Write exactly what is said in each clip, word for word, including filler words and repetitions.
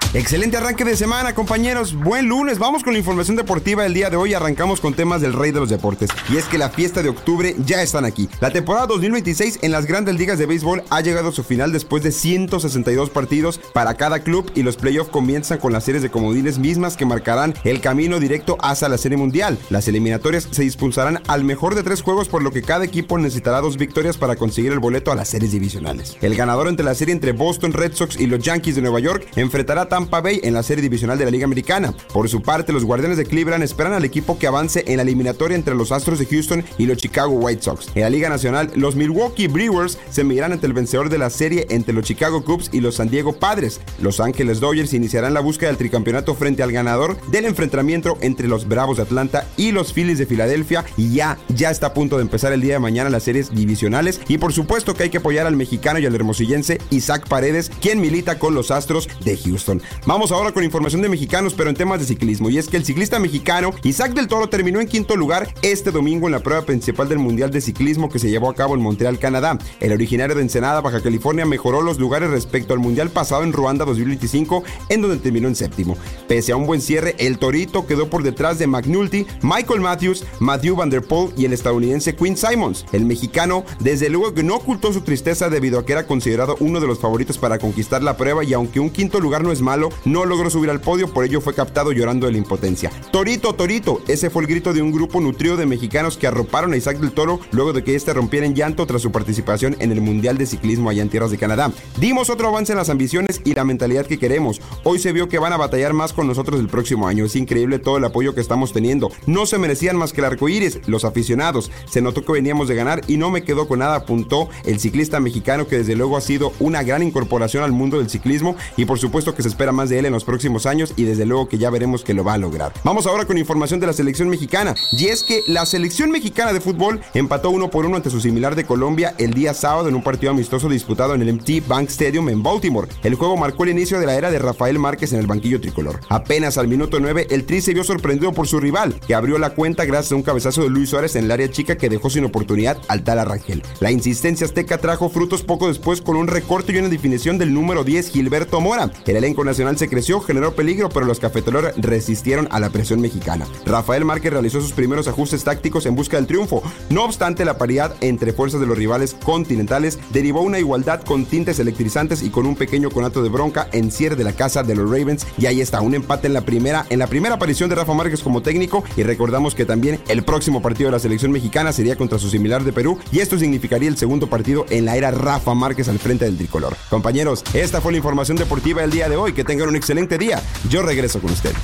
Excelente arranque de semana, compañeros. Buen lunes. Vamos con la información deportiva del día de hoy. Arrancamos con temas del rey de los deportes. Y es que la fiesta de octubre ya están aquí. La temporada dos mil veintiséis en las grandes ligas de béisbol ha llegado a su final después de ciento sesenta y dos partidos para cada club, y los playoffs comienzan con las series de comodines mismas que marcarán el camino directo hacia la Serie Mundial. Las eliminatorias se disputarán al mejor de tres juegos, por lo que cada equipo necesitará dos victorias para conseguir el boleto a las series divisionales. El ganador entre la serie entre Boston Red Sox y los Yankees de Nueva York enfrentará a Tampa Bay en la serie divisional de la Liga Americana. Por su parte, los Guardianes de Cleveland esperan al equipo que avance en la eliminatoria entre los Astros de Houston y los Chicago White Sox. En la Liga Nacional, los Milwaukee Brewers se medirán ante el vencedor de la serie entre los Chicago Cubs y los San Diego Padres. Los Ángeles Dodgers iniciarán la búsqueda del tricampeonato frente al ganador del enfrentamiento entre los Bravos de Atlanta y los Phillies de Filadelfia, y ya, ya está a punto de empezar el día de mañana las series divisionales, y por supuesto que hay que apoyar al mexicano y al hermosillense Isaac Paredes, quien milita con los Astros de Houston. Vamos ahora con información de mexicanos, pero en temas de ciclismo, y es que el ciclista mexicano Isaac del Toro terminó en quinto lugar este domingo en la prueba principal del Mundial de Ciclismo que se llevó a cabo en Montreal, Canadá. El originario de Ensenada, Baja California, mejoró los lugares respecto al Mundial pasado en Ruanda dos mil veinticinco, en donde terminó en séptimo. Pese a un buen cierre, el Torito quedó por detrás de McNulty, Michael Matthews, Mathieu Van Der Poel y el estadounidense Quinn Simmons. El mexicano, desde luego que no ocultó su tristeza debido a que era considerado uno de los favoritos para conquistar la prueba, y aunque un quinto lugar no es malo, no logró subir al podio, por ello fue captado llorando de la impotencia. Torito, Torito, ese fue el grito de un grupo nutrido de mexicanos que arroparon a Isaac del Toro luego de que este rompiera en llanto tras su participación en el Mundial de Ciclismo allá en tierras de Canadá. Dimos otro avance en las ambiciones y la mentalidad que queremos. Hoy se vio que van a batallar más con nosotros el próximo año. Es increíble todo el apoyo que estamos teniendo. No se merecían más que el arcoíris, los aficionados. Se notó que veníamos de ganar y no me quedó con nada, apuntó el ciclista mexicano, que desde luego ha sido una gran incorporación al mundo del ciclismo, y por supuesto que se espera más de él en los próximos años, y desde luego que ya veremos que lo va a lograr. Vamos ahora con información de la selección mexicana, y es que la selección mexicana de fútbol empató uno por uno ante su similar de Colombia el día sábado en un partido amistoso disputado en el M T Bank Stadium en Baltimore. El juego marcó el inicio de la era de Rafael Márquez en el banquillo tricolor. Apenas al minuto nueve, el Tri se vio sorprendido por su rival, que abrió la cuenta gracias a un cabezazo de Luis Suárez en el área chica que dejó sin oportunidad al Tala Rangel. La insistencia azteca trajo frutos poco después con un recorte y una definición del número diez, Gilberto Mora. El elenco nacional se creció, generó peligro, pero los cafeteros resistieron a la presión mexicana. Rafael Márquez realizó sus primeros ajustes tácticos en busca del triunfo. No obstante, la paridad entre fuerzas de los rivales continentales derivó una igualdad con tintes electrizantes y con un pequeño conato de bronca en cierre de la casa de los Ravens, y ahí está, un empate en la primera en la primera aparición de Rafa Márquez como técnico, y recordamos que también el próximo partido de la selección mexicana sería contra su similar de Perú, y esto significaría el segundo partido en la era Rafa Márquez al frente del tricolor. Compañeros, esta fue la información deportiva del día de hoy. Que tengan un excelente día. Yo regreso con usted.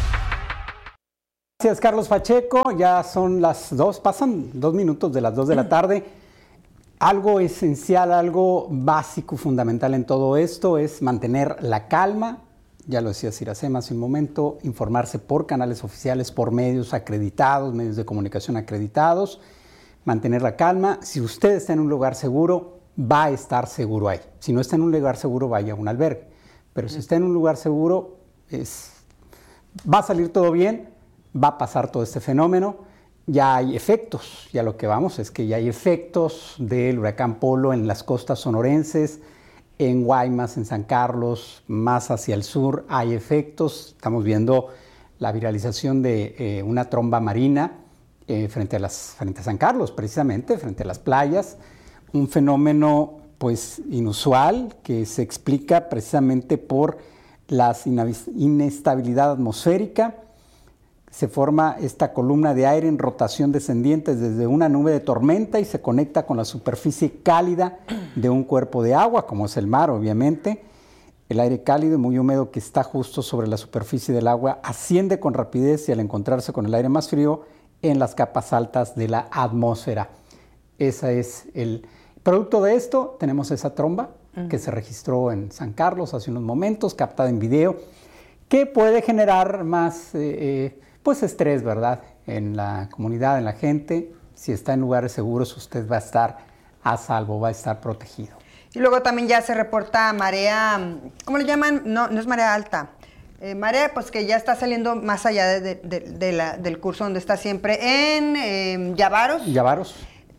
Gracias, Carlos Pacheco. Ya son las dos, pasan dos minutos de las dos de la tarde. Algo esencial, algo básico, fundamental en todo esto es mantener la calma. Ya lo decía Siracema hace un momento, informarse por canales oficiales, por medios acreditados, medios de comunicación acreditados, mantener la calma. Si usted está en un lugar seguro, va a estar seguro ahí. Si no está en un lugar seguro, vaya a un albergue. Pero si está en un lugar seguro, es, va a salir todo bien, va a pasar todo este fenómeno. Ya hay efectos, ya lo que vamos es que ya hay efectos del huracán Polo en las costas sonorenses, en Guaymas, en San Carlos, más hacia el sur hay efectos. Estamos viendo la viralización de eh, una tromba marina eh, frente a las, frente a San Carlos, precisamente, frente a las playas. Un fenómeno pues inusual que se explica precisamente por la inestabilidad atmosférica. Se forma esta columna de aire en rotación descendiente desde una nube de tormenta y se conecta con la superficie cálida de un cuerpo de agua, como es el mar, obviamente. El aire cálido y muy húmedo que está justo sobre la superficie del agua asciende con rapidez y al encontrarse con el aire más frío en las capas altas de la atmósfera. Ese es el producto de esto. Tenemos esa tromba uh-huh. que se registró en San Carlos hace unos momentos, captada en video, que puede generar más... Eh, eh, pues estrés, ¿verdad? En la comunidad, en la gente. Si está en lugares seguros, usted va a estar a salvo, va a estar protegido. Y luego también ya se reporta marea, ¿cómo le llaman? No, no es marea alta. Eh, marea, pues que ya está saliendo más allá de, de, de, de la, del curso donde está siempre, en eh, Yavaros. Yavaros.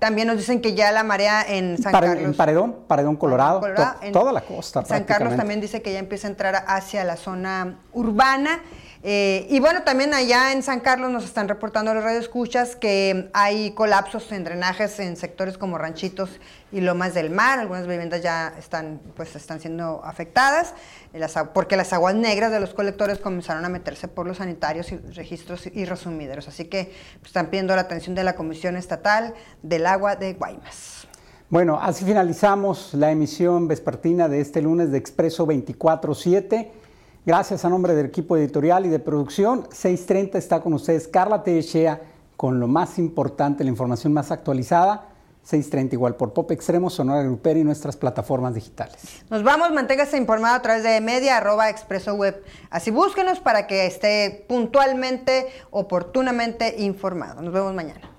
También nos dicen que ya la marea en San Pare, Carlos. En Paredón, Paredón Colorado, Colorado to, en, toda la costa. San Carlos también dice que ya empieza a entrar hacia la zona urbana. Eh, y bueno, también allá en San Carlos nos están reportando los radioescuchas que hay colapsos en drenajes en sectores como Ranchitos y Lomas del Mar. Algunas viviendas ya están, pues, están siendo afectadas las, porque las aguas negras de los colectores comenzaron a meterse por los sanitarios y registros y resumideros. Así que pues, están pidiendo la atención de la Comisión Estatal del Agua de Guaymas. Bueno, así finalizamos la emisión vespertina de este lunes de Expreso veinticuatro siete. Gracias a nombre del equipo editorial y de producción. seis treinta está con ustedes Carla Tellechea con lo más importante, la información más actualizada. seis treinta igual por Pop Extremo, Sonora Grupera y nuestras plataformas digitales. Nos vamos, manténgase informado a través de media arroba expreso web. Así búsquenos para que esté puntualmente, oportunamente informado. Nos vemos mañana.